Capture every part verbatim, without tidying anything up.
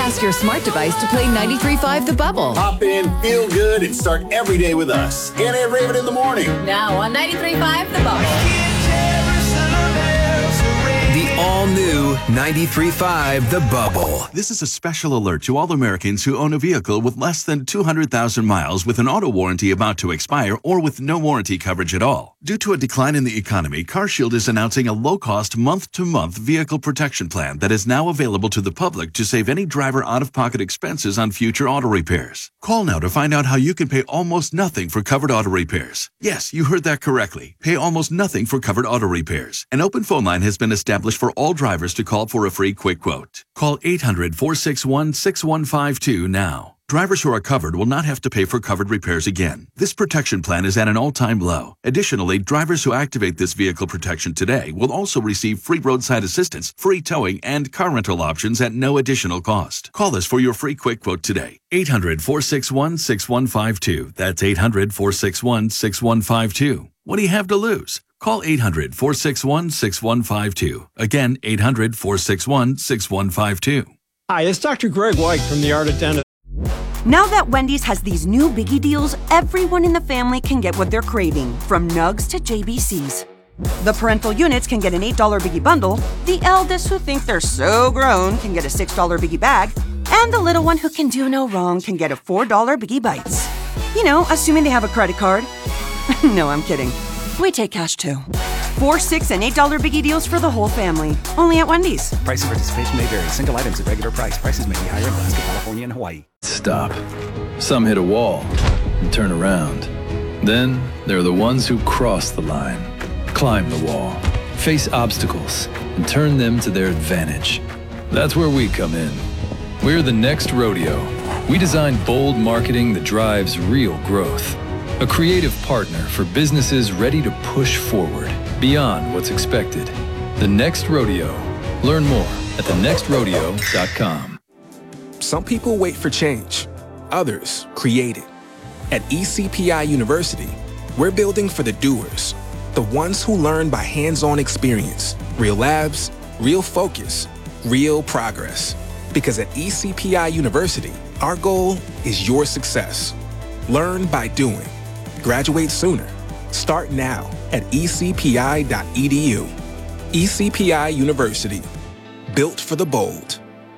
ask your smart device to play ninety-three point five The Bubble. Hop in, feel good, and start every day with us. Anna and Raven in the morning. Now on ninety-three point five The Bubble. The all-new ninety-three point five The Bubble. This is a special alert to all Americans who own a vehicle with less than two hundred thousand miles with an auto warranty about to expire or with no warranty coverage at all. Due to a decline in the economy, CarShield is announcing a low-cost month-to-month vehicle protection plan that is now available to the public to save any driver out-of-pocket expenses on future auto repairs. Call now to find out how you can pay almost nothing for covered auto repairs. Yes, you heard that correctly. Pay almost nothing for covered auto repairs. An open phone line has been established for all drivers to call for a free quick quote. Call eight hundred, four six one, six one five two now. Drivers who are covered will not have to pay for covered repairs again. This protection plan is at an all-time low. Additionally, drivers who activate this vehicle protection today will also receive free roadside assistance, free towing, and car rental options at no additional cost. Call us for your free quick quote today. eight hundred, four six one, six one five two. That's eight hundred, four six one, six one five two. What do you have to lose? Call eight hundred, four six one, six one five two. Again, eight hundred, four six one, six one five two. Hi, it's Doctor Greg White from the Art of Dentistry. Now that Wendy's has these new biggie deals, everyone in the family can get what they're craving, from nugs to J B Cs. The parental units can get an eight dollar biggie bundle, the eldest who think they're so grown can get a six dollar biggie bag, and the little one who can do no wrong can get a four dollar biggie bites. You know, assuming they have a credit card. No, I'm kidding. We take cash too. Four, six, and eight dollar biggie deals for the whole family. Only at Wendy's. Price and participation may vary. Single items at regular price. Prices may be higher in Alaska, California, and Hawaii. Stop. Some hit a wall and turn around. Then there are the ones who cross the line, climb the wall, face obstacles, and turn them to their advantage. That's where we come in. We're the Next Rodeo. We design bold marketing that drives real growth. A creative partner for businesses ready to push forward beyond what's expected. The Next Rodeo. Learn more at the next rodeo dot com. Some people wait for change. Others create it. At E C P I University, we're building for the doers, the ones who learn by hands-on experience, real labs, real focus, real progress. Because at E C P I University, our goal is your success. Learn by doing. Graduate sooner. Start now at e c p i dot e d u. E C P I University. Built for the bold.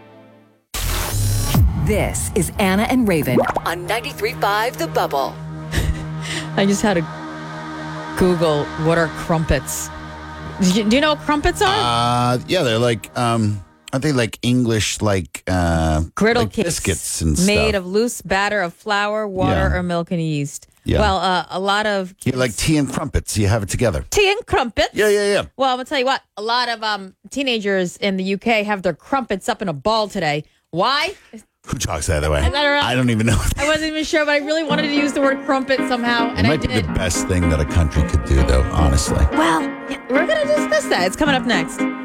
This is Anna and Raven on ninety-three point five The Bubble. I just had to Google what are crumpets. Do you, do you know what crumpets are? Uh, yeah, they're like, um, aren't they like English, like uh, griddle like cakes biscuits and stuff? Made of loose batter of flour, water, Yeah. or milk and yeast. Yeah. Well, uh, a lot of You like tea and crumpets. You have it together. tea and crumpets. Yeah, yeah, yeah. Well, I'm gonna tell you what. A lot of um, teenagers in the U K have their crumpets up in a ball today. Why? Who talks that way? I don't know. I don't even know. I wasn't even sure, but I really wanted to use the word crumpet somehow, It and I might be did. the best thing that a country could do, though, honestly. Well, we're gonna discuss that. It's coming up next.